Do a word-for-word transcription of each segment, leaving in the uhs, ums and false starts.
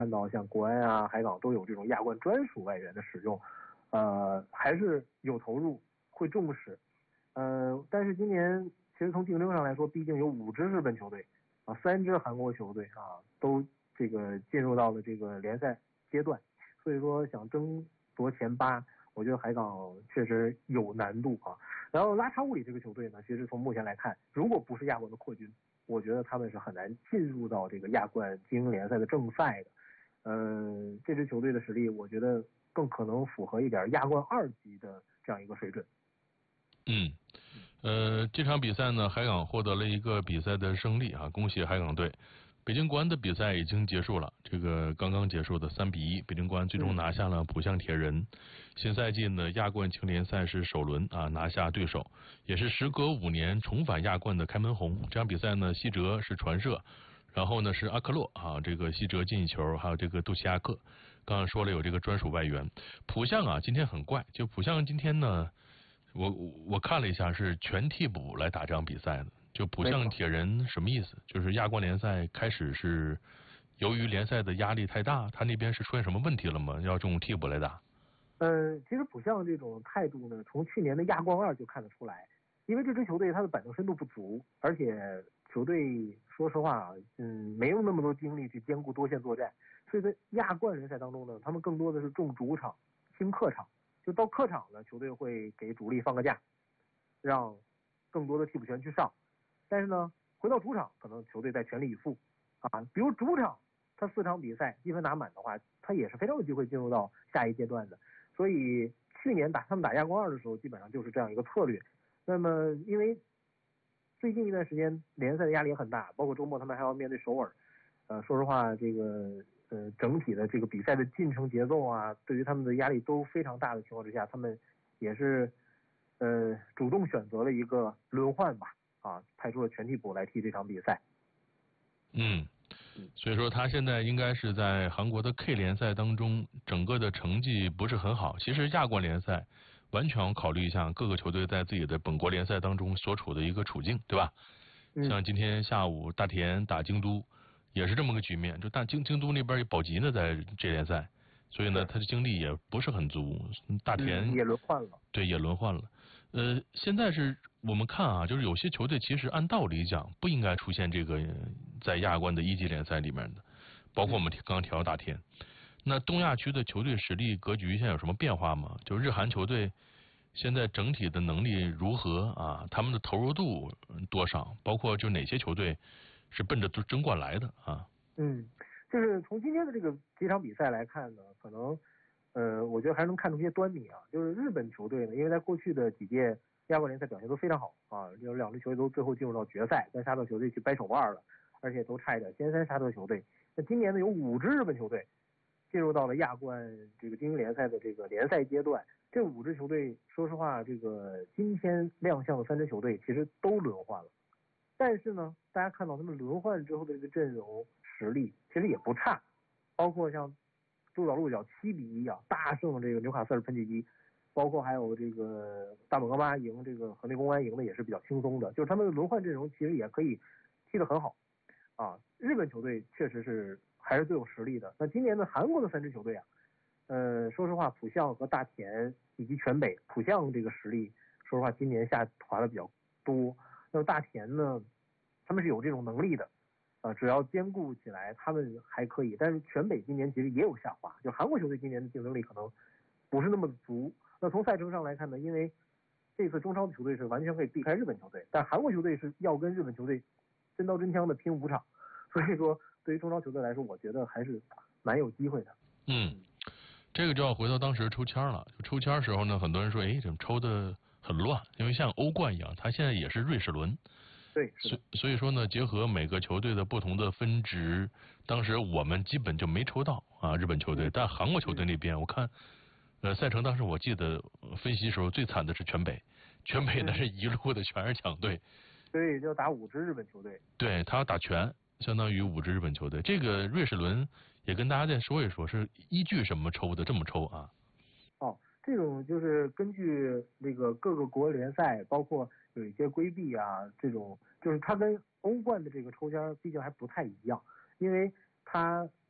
看到像国安啊、海港都有这种亚冠专属外援的使用，呃，还是有投入，会重视。呃，但是今年其实从竞争上来说，毕竟有五支日本球队啊，三支韩国球队啊，都这个进入到了这个联赛阶段，所以说想争夺前八，我觉得海港确实有难度啊。然后拉查乌里这个球队呢，其实从目前来看，如果不是亚冠的扩军，我觉得他们是很难进入到这个亚冠精英联赛的正赛的。呃，这支球队的实力，我觉得更可能符合一点亚冠二级的这样一个水准。 嗯，呃，这场比赛呢，海港获得了一个比赛的胜利啊，恭喜海港队。北京国安的比赛已经结束了，这个刚刚结束的三比一，北京国安最终拿下了浦项铁人。新赛季呢，亚冠青联赛是首轮啊拿下对手，也是时隔五年重返亚冠的开门红。这场比赛呢，西哲是传射，然后呢是阿克洛啊，这个西哲进一球，还有这个杜西亚克。刚刚说了有这个专属外援。浦项啊，今天很怪，就浦项今天呢。我我看了一下，是全替补来打这场比赛的。就浦项铁人什么意思？就是亚冠联赛开始是由于联赛的压力太大，他那边是出现什么问题了吗？要用替补来打？ 呃，其实浦项这种态度呢，从去年的亚冠二就看得出来，因为这支球队它的板凳深度不足，而且球队说实话，嗯，没有那么多精力去兼顾多线作战，所以在亚冠联赛当中呢，他们更多的是重主场轻客场。就到客场呢，球队会给主力放个假，让更多的替补球员去上。但是呢，回到主场，可能球队在全力以赴啊。比如主场，他四场比赛积分打满的话，他也是非常有机会进入到下一阶段的。所以去年打他们打亚冠二的时候，基本上就是这样一个策略。那么因为最近一段时间联赛的压力也很大，包括周末他们还要面对首尔。呃，说实话，这个。呃，整体的这个比赛的进程节奏啊，对于他们的压力都非常大的情况之下，他们也是呃主动选择了一个轮换吧，啊，派出了全替补来踢这场比赛。 嗯，所以说他现在应该是在韩国的 K 联赛当中，整个的成绩不是很好。其实亚冠联赛完全要考虑一下各个球队在自己的本国联赛当中所处的一个处境，对吧？ 嗯、 像今天下午大田打京都。也是这么个局面，就大京京都那边有保级呢，在这联赛，所以呢，他的精力也不是很足。大田、 嗯、也轮换了， 对，也轮换了。呃，现在是我们看啊，就是有些球队其实按道理讲不应该出现这个在亚冠的一级联赛里面的，包括我们刚刚提到大田。那东亚区的球队实力格局现在有什么变化吗？就日韩球队现在整体的能力如何啊？他们的投入度多少？包括就哪些球队？是奔着争冠来的啊。 嗯，就是从今天的这个几场比赛来看呢，可能呃，我觉得还能看出一些端倪啊。就是日本球队呢，因为在过去的几届亚冠联赛表现都非常好啊，有两支球队都最后进入到决赛，跟沙特球队去掰手腕了，而且都差一点先三沙特球队。那今年呢，有五支日本球队进入到了亚冠这个精英联赛的这个联赛阶段。这五支球队，说实话，这个今天亮相的三支球队其实都轮换了。但是呢，大家看到他们轮换之后的这个阵容实力其实也不差，包括像鹿岛鹿角七比一啊大胜这个纽卡斯尔喷气机，包括还有这个大本戈巴赢这个河内公安赢的也是比较轻松的，就是他们的轮换阵容其实也可以踢得很好啊。日本球队确实是还是最有实力的。那今年的韩国的三支球队啊，呃，说实话，浦项和大田以及全北，浦项这个实力，说实话今年下滑的比较多。那么大田呢，他们是有这种能力的，呃，只要兼顾起来，他们还可以。但是全北今年其实也有下滑，就韩国球队今年的竞争力可能不是那么足。那从赛程上来看呢，因为这次中超的球队是完全可以避开日本球队，但韩国球队是要跟日本球队真刀真枪的拼五场，所以说对于中超球队来说，我觉得还是蛮有机会的。 嗯，这个就要回到当时抽签了。就抽签时候呢，很多人说，哎，怎么抽的很乱？因为像欧冠一样，它现在也是瑞士轮。 对， 所所以说呢，结合每个球队的不同的分值，当时我们基本就没抽到啊日本球队，但韩国球队那边我看，呃赛程当时我记得分析时候最惨的是全北，全北那是一路的全是强队， 所以就打五支日本球队， 对他要打全，相当于五支日本球队。这个瑞士轮也跟大家再说一说，是依据什么抽的？这么抽啊？ 哦，这种就是根据那个各个国联赛，包括有一些规避啊，这种就是它跟欧冠的这个抽签毕竟还不太一样，因为它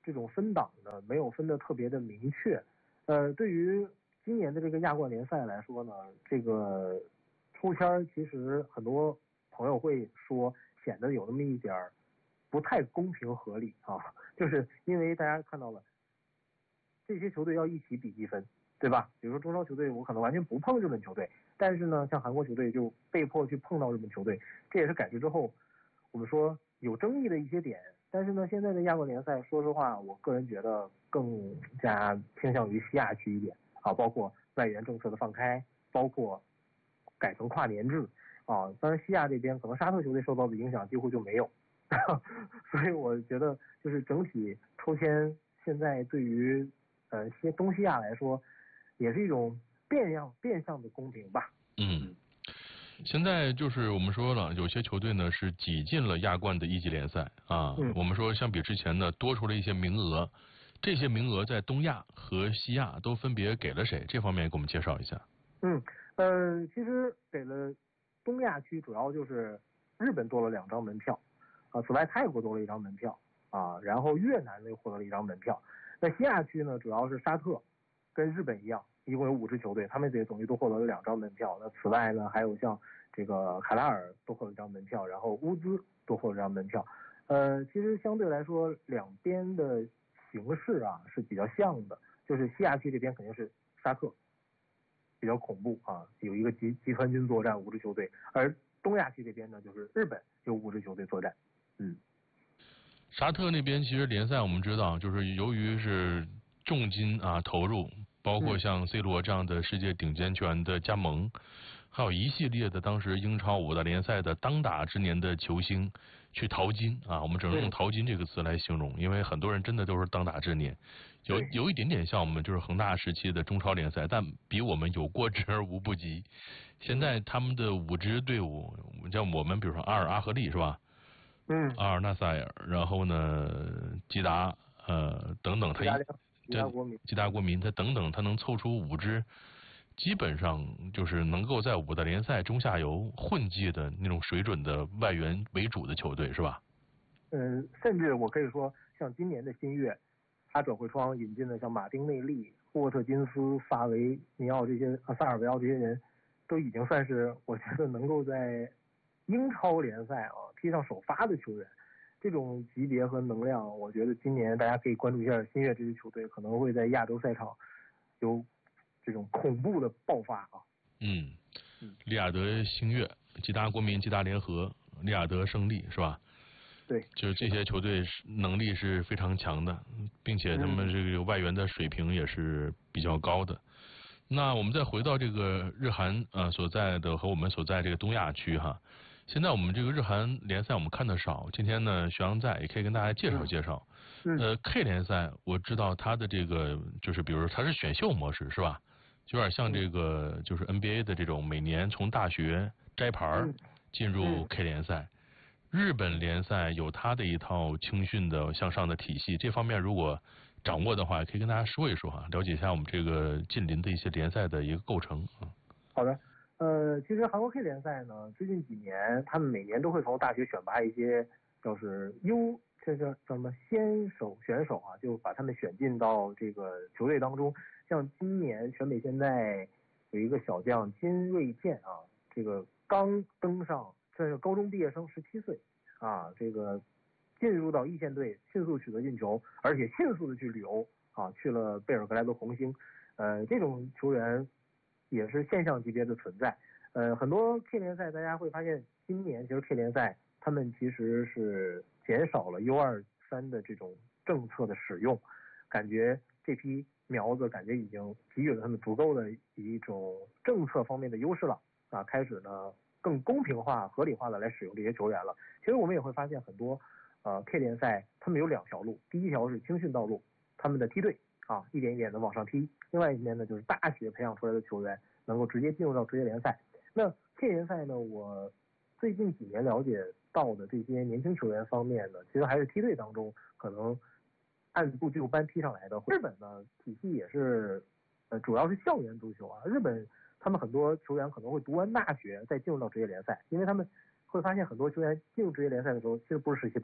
这种分档呢，没有分得特别的明确。呃，对于今年的这个亚冠联赛来说呢，这个抽签其实很多朋友会说显得有那么一点儿不太公平合理啊，就是因为大家看到了这些球队要一起比积分，对吧？比如说中超球队，我可能完全不碰日本球队，但是呢，像韩国球队就被迫去碰到日本球队，这也是改制之后我们说有争议的一些点。但是呢，现在的亚冠联赛，说实话，我个人觉得更加偏向于西亚区一点啊，包括外援政策的放开，包括改成跨年制啊。当然，西亚这边可能沙特球队受到的影响几乎就没有，所以我觉得就是整体抽签现在对于呃西东西亚来说，也是一种变样变相的公平吧。 嗯。现在就是我们说了，有些球队呢是挤进了亚冠的一级联赛啊。 嗯、 我们说相比之前呢，多出了一些名额，这些名额在东亚和西亚都分别给了谁？这方面给我们介绍一下。 嗯呃，其实给了东亚区，主要就是日本多了两张门票啊，此外泰国多了一张门票啊，然后越南又获得了一张门票。那西亚区呢，主要是沙特跟日本一样，一共有五支球队，他们这总计都获得了两张门票。那此外呢，还有像这个卡塔尔多获了一张门票，然后乌兹多获了一张门票。呃，其实相对来说，两边的形式啊是比较像的，就是西亚区这边肯定是沙特比较恐怖啊，有一个集集团军作战五支球队，而东亚区这边呢，就是日本有五支球队作战。嗯， 沙特那边其实联赛我们知道，就是由于是重金啊投入，包括像 C 罗这样的世界顶尖球员的加盟，还有一系列的当时英超五大联赛的当打之年的球星去淘金啊，我们只能用淘金这个词来形容，因为很多人真的都是当打之年，有有一点点像我们就是恒大时期的中超联赛，但比我们有过之而无不及。现在他们的五支队伍，像我们比如说阿尔阿赫利是吧？ 嗯， 阿尔纳塞尔，然后呢，吉达，呃，等等，他一吉达国民， 吉达国民，他等等，他能凑出五支，基本上就是能够在五大联赛中下游混迹的那种水准的外援为主的球队，是吧？ 嗯，甚至我可以说，像今年的新月，他转会窗引进的像马丁内利、沃特金斯、萨维尼奥这些，啊，萨尔维奥这些人，都已经算是我觉得能够在英超联赛啊踢上首发的球员。这种级别和能量，我觉得今年大家可以关注一下新月这支球队，可能会在亚洲赛场有这种恐怖的爆发啊。 嗯，利雅得星月、吉达国民、吉达联合、利雅得胜利是吧？ 对， 就是这些球队能力是非常强的，并且他们这个外援的水平也是比较高的。那我们再回到这个日韩呃所在的和我们所在这个东亚区哈，现在我们这个日韩联赛我们看的少，今天呢徐阳在也可以跟大家介绍介绍。呃 K 联赛我知道它的这个就是比如说它是选秀模式是吧？就有点像这个就是 N B A 的这种每年从大学摘牌进入 K 联赛。日本联赛有它的一套青训的向上的体系，这方面如果掌握的话，可以跟大家说一说哈，了解一下我们这个近邻的一些联赛的一个构成啊。 好的，呃，其实韩国 K 联赛呢，最近几年他们每年都会从大学选拔一些，就是优，这叫叫什么先手选手啊，就把他们选进到这个球队当中。像今年全北现在有一个小将金瑞健啊，这个刚登上。这是高中毕业生，十七岁，啊，这个进入到一线队，迅速取得进球，而且迅速的去旅游，啊，去了贝尔格莱德红星，呃，这种球员也是现象级别的存在，呃，很多 K 联赛大家会发现，今年其实 K 联赛他们其实是减少了 U 二三的这种政策的使用，感觉这批苗子感觉已经给予了他们足够的一种政策方面的优势了，啊，开始呢。更公平化、合理化的来使用这些球员了。其实我们也会发现很多，呃 K 联赛他们有两条路，第一条是青训道路，他们的梯队啊一点一点的往上踢；另外一边呢就是大学培养出来的球员能够直接进入到职业联赛。那 K 联赛呢，我最近几年了解到的这些年轻球员方面呢，其实还是梯队当中可能按部就班踢上来的。日本呢体系也是，呃主要是校园足球啊，日本。他们很多球员可能会读完大学再进入到职业联赛，因为他们会发现很多球员进入职业联赛的时候，其实不是实习。